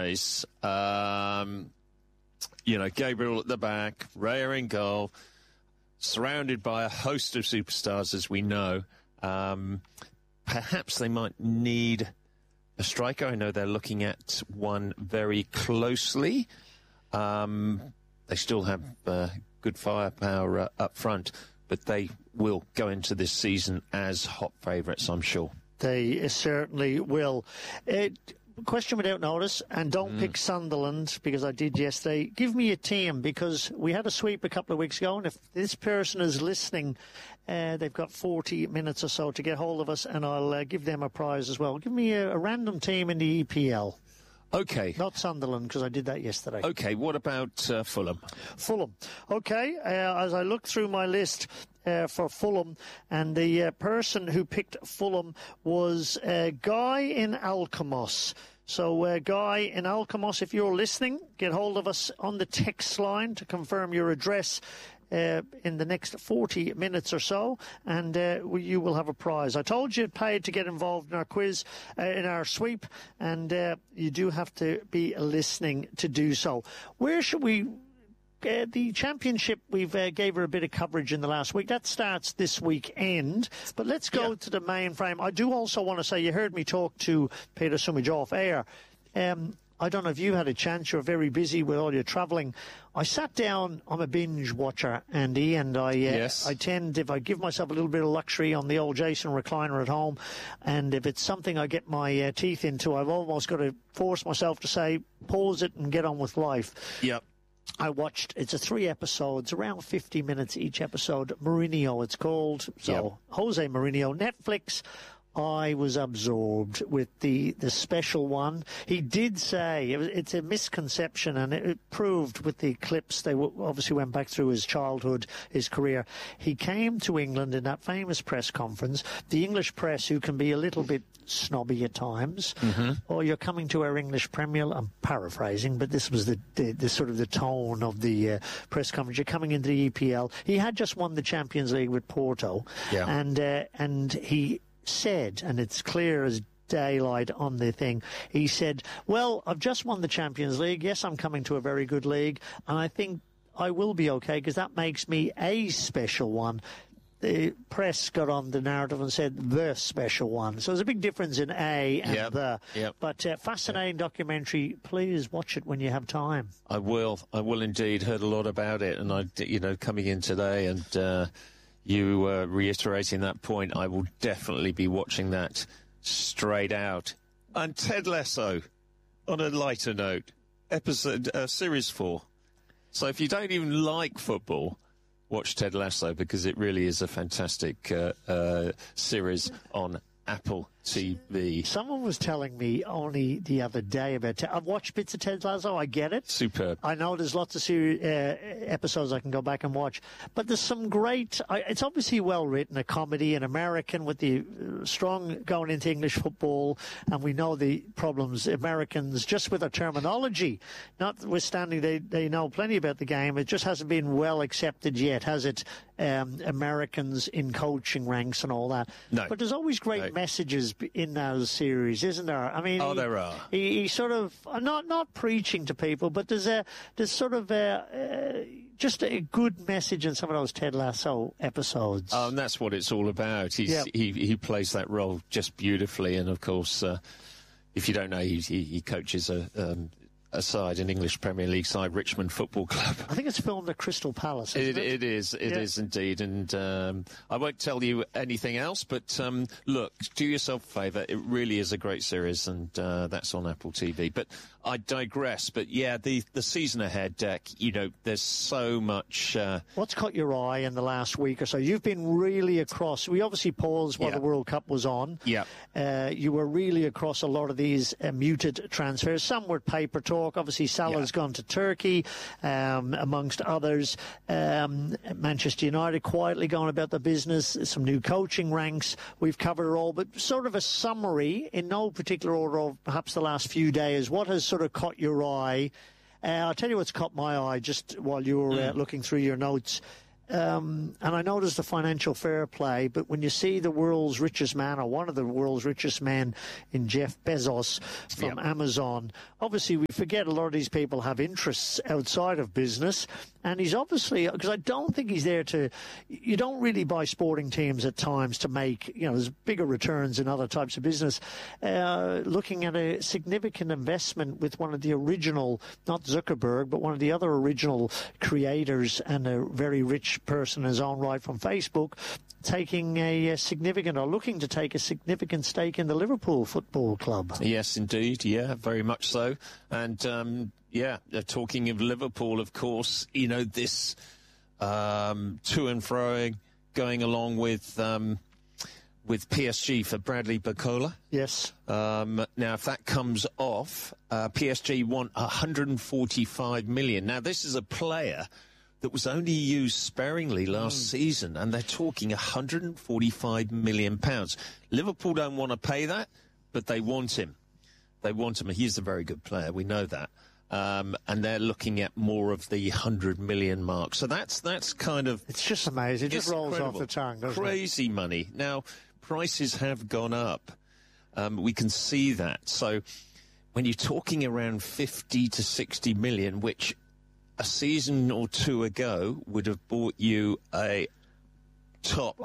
wise, Gabriel at the back, Raya in goal, surrounded by a host of superstars, as we know. Perhaps they might need a striker. I know they're looking at one very closely. They still have good firepower up front, but they will go into this season as hot favourites, I'm sure. They certainly will. Question without notice, and don't pick Sunderland, because I did yesterday. Give me a team, because we had a sweep a couple of weeks ago, and if this person is listening, they've got 40 minutes or so to get hold of us, and I'll give them a prize as well. Give me a random team in the EPL. Okay. Not Sunderland, because I did that yesterday. Okay, what about Fulham? Fulham. Okay, as I look through my list for Fulham, and the person who picked Fulham was Guy in Alkmaar. So, Guy in Alkmaar, if you're listening, get hold of us on the text line to confirm your address in the next 40 minutes or so, and you will have a prize. I told you it paid to get involved in our quiz, in our sweep, and you do have to be listening to do so. Where should we... the championship, we've gave her a bit of coverage in the last week. That starts this weekend. But let's go to the main frame. I do also want to say, you heard me talk to Peter Sumage off air. I don't know if you had a chance. You're very busy with all your travelling. I sat down. I'm a binge watcher, Andy, and I tend, if I give myself a little bit of luxury on the old Jason recliner at home, and if it's something I get my teeth into, I've almost got to force myself to say, pause it and get on with life. Yep. I watched, it's 3 episodes, around 50 minutes each episode. Mourinho, it's called. So, Jose Mourinho, Netflix. I was absorbed with the special one. He did say it's a misconception, and it proved with the clips. They obviously went back through his childhood, his career. He came to England in that famous press conference. The English press, who can be a little bit snobby at times, or you're coming to our English Premier. I'm paraphrasing, but this was the sort of the tone of the press conference. You're coming into the EPL. He had just won the Champions League with Porto, and he said, and it's clear as daylight on the thing, he said, well, I've just won the Champions League. Yes, I'm coming to a very good league, and I think I will be okay, because that makes me a special one. The press got on the narrative and said the special one. So there's a big difference in A and the. Yep. But fascinating documentary. Please watch it when you have time. I will indeed. Heard a lot about it, and coming in today and you reiterating that point, I will definitely be watching that straight out. And Ted Lasso, on a lighter note, series 4. So if you don't even like football, watch Ted Lasso, because it really is a fantastic series on Apple TV. Someone was telling me only the other day about I've watched bits of Ted Lasso. I get it. Superb. I know there's lots of episodes I can go back and watch, but there's some great. It's obviously well written, a comedy, an American with the strong going into English football, and we know the problems Americans just with their terminology. Notwithstanding, they know plenty about the game. It just hasn't been well accepted yet, has it? Americans in coaching ranks and all that. No. But there's always great messages in those series, isn't there? I mean, there are. He sort of not preaching to people, but there's sort of just a good message in some of those Ted Lasso episodes. Oh, and that's what it's all about. He plays that role just beautifully, and of course, if you don't know, he coaches a side, an English Premier League side, Richmond Football Club. I think it's filmed at Crystal Palace, isn't it? It is indeed, and I won't tell you anything else, but look, do yourself a favour, it really is a great series, and that's on Apple TV. But I digress, but yeah, the season ahead, Deck, there's so much... What's caught your eye in the last week or so? You've been really across... We obviously paused while the World Cup was on. Yeah. You were really across a lot of these muted transfers. Some were paper talk. Obviously, Salah's gone to Turkey, amongst others. Manchester United quietly going about the business. Some new coaching ranks. We've covered it all. But sort of a summary, in no particular order of perhaps the last few days, what has sort of caught your eye? I'll tell you what's caught my eye just while you were looking through your notes. and I know there's the financial fair play, but when you see the world's richest man, or one of the world's richest men in Jeff Bezos from Amazon, obviously we forget a lot of these people have interests outside of business. And he's obviously, because I don't think he's there to, you don't really buy sporting teams at times to make, there's bigger returns in other types of business. Looking at a significant investment with one of the original, not Zuckerberg, but one of the other original creators and a very rich person in his own right from Facebook, taking a significant, or looking to take a significant stake in the Liverpool Football Club. Yes, indeed. Yeah, very much so. And, talking of Liverpool, of course, this to and fro going along with PSG for Bradley Barcola. Yes. Now, if that comes off, PSG want 145 million. Now, this is a player that was only used sparingly last season, and they're talking 145 million pounds. Liverpool don't want to pay that, but they want him. They want him. He's a very good player. We know that. And they're looking at more of the 100 million mark. So that's kind of... It's just amazing. It just rolls incredible. Off the tongue, doesn't Crazy it? money. Now, prices have gone up. We can see that. So when you're talking around 50 to 60 million, which a season or two ago would have bought you a top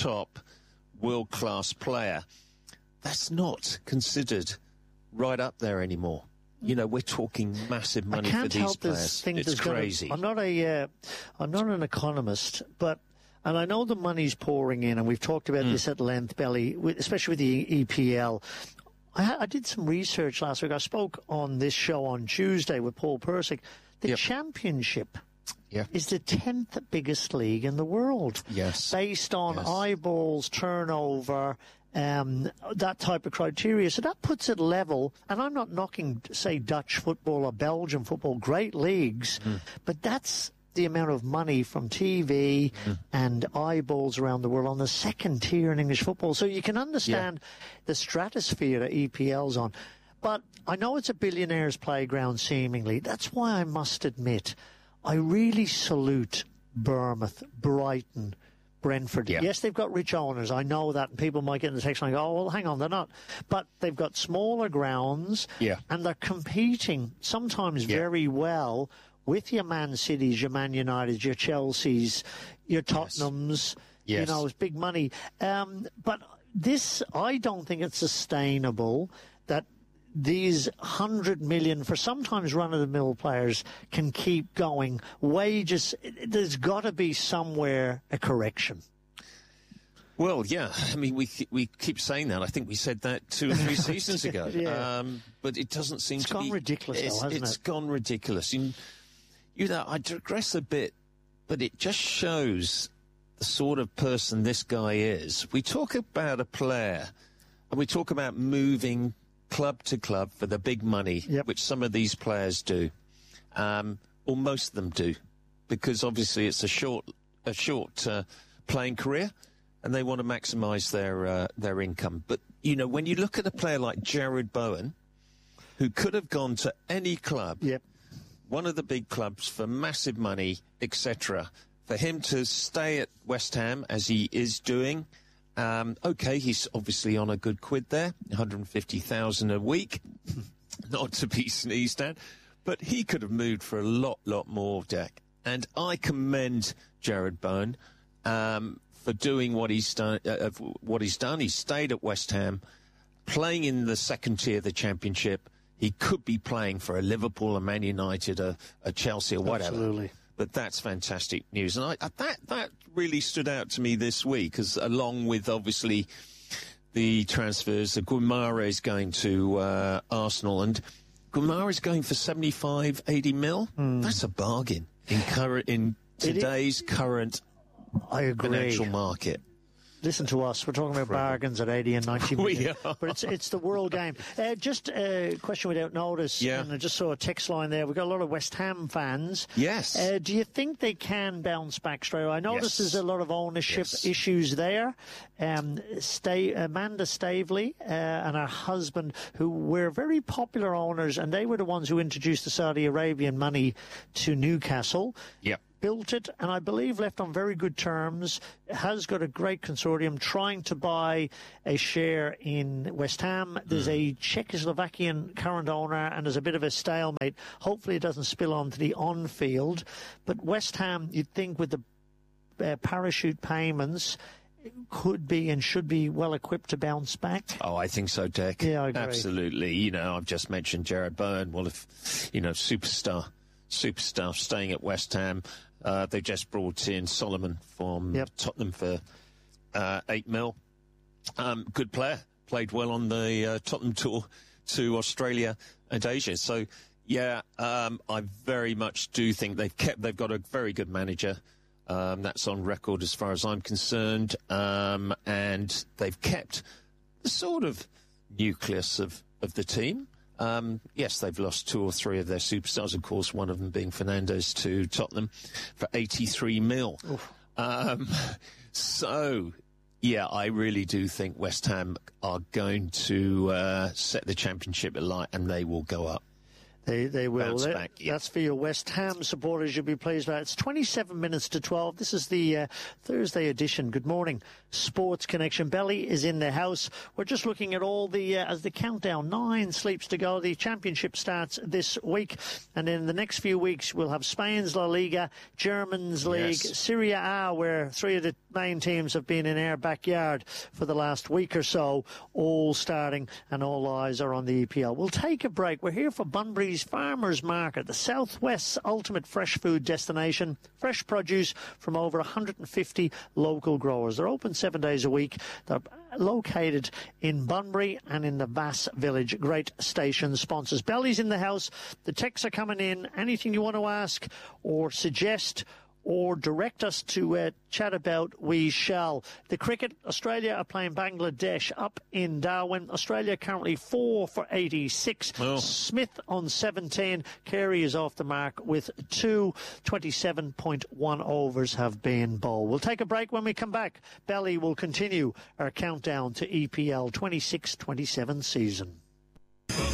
world-class player, that's not consired right up there anymore. We're talking massive money for these players. It's crazy. I'm not an economist, and I know the money's pouring in, and we've talked about this at length, Belly, especially with the EPL. I did some research last week. I spoke on this show on Tuesday with Paul Persick. The Championship is the 10th biggest league in the world. Yes. Based on eyeballs, turnover, that type of criteria. So that puts it level, and I'm not knocking, say, Dutch football or Belgian football, great leagues, but that's the amount of money from TV and eyeballs around the world on the second tier in English football. So you can understand the stratosphere that EPL's on. But I know it's a billionaire's playground, seemingly. That's why I must admit, I really salute Bournemouth, Brighton, Brentford. Yeah. Yes, they've got rich owners. I know that. And people might get in the text and go, oh, well, hang on, they're not. But they've got smaller grounds, and they're competing sometimes very well with your Man Cities, your Man Uniteds, your Chelseas, your Tottenhams. Yes. It's big money. But this, I don't think it's sustainable that these 100 million for sometimes run-of-the-mill players can keep going. Wages, there's got to be somewhere a correction. Well, yeah. I mean, we keep saying that. I think we said that 2 or 3 seasons ago. But it doesn't seem to be... It's gone ridiculous, hasn't it? It's gone ridiculous. I digress a bit, but it just shows the sort of person this guy is. We talk about a player, and we talk about moving club to club for the big money, which some of these players do, or most of them do, because obviously it's a short playing career, and they want to maximise their income. But when you look at a player like Jared Bowen, who could have gone to any club, one of the big clubs for massive money, etc., for him to stay at West Ham as he is doing. He's obviously on a good quid there, 150,000 a week, not to be sneezed at, but he could have moved for a lot more, Jack. And I commend Jared Bowen for doing what he's done. He stayed at West Ham, playing in the second tier of the Championship. He could be playing for a Liverpool, a Man United, a Chelsea, or whatever. Absolutely. But that's fantastic news. And that really stood out to me this week, as along with, obviously, the transfers. Guimaraes going to Arsenal, and Guimaraes going for 75, 80 mil. That's a bargain in today's current financial market. Listen to us. We're talking about bargains at 80 and 90 million. But it's the world game. Just a question without notice. Yeah. And I just saw a text line there. We've got a lot of West Ham fans. Yes. Do you think they can bounce back straight away? I notice there's a lot of ownership issues there. Amanda Stavely and her husband, who were very popular owners, and they were the ones who introduced the Saudi Arabian money to Newcastle. Yep. built it, and I believe left on very good terms. It has got a great consortium trying to buy a share in West Ham. There's a Czechoslovakian current owner, and there's a bit of a stalemate. Hopefully it doesn't spill onto the on-field. But West Ham, you'd think with the parachute payments, could be and should be well equipped to bounce back. Oh, I think so, Dick. Yeah, I agree. Absolutely. You know, I've just mentioned Jared Bowen. Well, if, you know, superstar staying at West Ham. They just brought in Solomon from Tottenham for 8 mil. Good player. Played well on the Tottenham tour to Australia and Asia. So, yeah, I very much do think they've got a very good manager. That's on record as far as I'm concerned. And they've kept the sort of nucleus of the team. Yes, they've lost 2 or 3 of their superstars, of course, one of them being Fernandes to Tottenham for 83 mil. So, yeah, I really do think West Ham are going to set the championship alight, and they will go up. They will. That's for your West Ham supporters. You'll be pleased with that. It's 27 minutes to 12. This is the Thursday edition. Good morning. Sports Connection. Belly is in the house. We're just looking at all the, as the countdown, 9 sleeps to go. The championship starts this week. And in the next few weeks, we'll have Spain's La Liga, German's League, Serie A, where 3 of the main teams have been in our backyard for the last week or so, all starting, and all eyes are on the EPL. We'll take a break. We're here for Bunbury's Farmers Market, the Southwest's ultimate fresh food destination. Fresh produce from over 150 local growers. They're open 7 days a week. They're located in Bunbury and in the Vass Village. Great station sponsors. Belly's in the house. The texts are coming in. Anything you want to ask or suggest or direct us to chat about, we shall. The cricket, Australia are playing Bangladesh up in Darwin. Australia currently 4 for 86. Oh. Smith on 17. Carey is off the mark with 2. 27.1 overs have been bowled. We'll take a break. When we come back, Belly will continue our countdown to EPL 26-27 season.